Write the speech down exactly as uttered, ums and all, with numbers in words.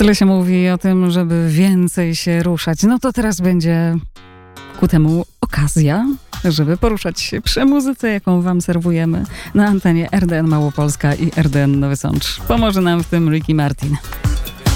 Tyle się mówi o tym, żeby więcej się ruszać. No to teraz będzie ku temu okazja, żeby poruszać się przy muzyce, jaką wam serwujemy na antenie R D N Małopolska i R D N Nowy Sącz. Pomoże nam w tym Ricky Martin.